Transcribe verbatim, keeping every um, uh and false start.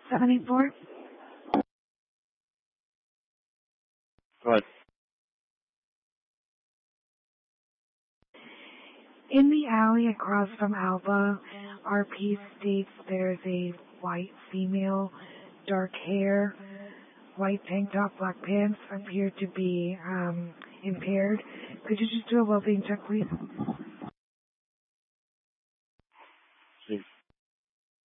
seven eight four. Go ahead. In the alley across from Alba, R P states there's a white female, dark hair, white tank top, black pants, appear to be um, impaired. Could you just do a well-being check, please?